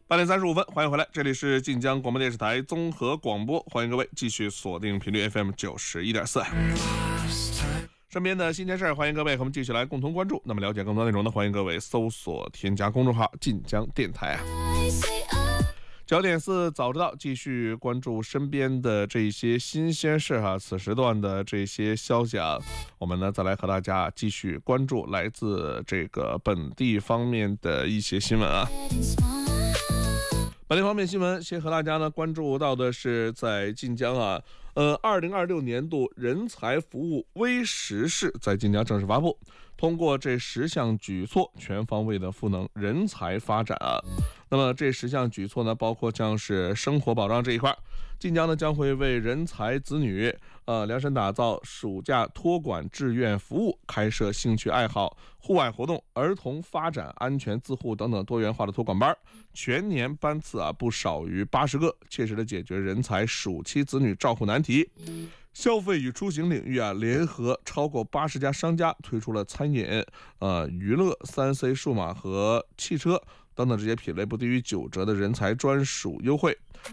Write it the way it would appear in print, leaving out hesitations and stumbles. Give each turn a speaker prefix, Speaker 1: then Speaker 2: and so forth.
Speaker 1: 8点35分，欢迎回来，这里是晋江广播电视台综合广播，欢迎各位继续锁定频率 FM 91.4。身边的新鲜事儿，欢迎各位和我们继续来共同关注。那么了解更多内容呢，欢迎各位搜索添加公众号晋江电台啊。9点4早知道，继续关注身边的这些新鲜事哈。此时段的这些消息啊，我们呢再来和大家继续关注来自这个本地方面的一些新闻啊。本地方面新闻，先和大家呢关注到的是在晋江啊，2026年度人才服务微实事在晋江正式发布，通过这10项举措，全方位的赋能人才发展啊。那么这10项举措呢，包括像是生活保障这一块，晋江呢将会为人才子女量身打造暑假托管志愿服务，开设兴趣爱好、户外活动、儿童发展、安全自护等等多元化的托管班，全年班次不少于80个，切实的解决人才暑期子女照护难题。消费与出行领域联合超过80家商家推出了餐饮、娱乐、3C 数码和汽车等等这些品类不低于9折的人才专属优惠。